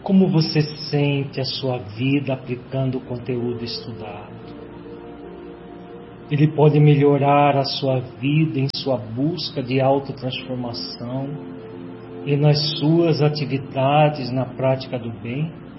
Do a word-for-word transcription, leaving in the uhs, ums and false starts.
Como você sente a sua vida aplicando o conteúdo estudado? Ele pode melhorar a sua vida em sua busca de autotransformação e nas suas atividades na prática do bem?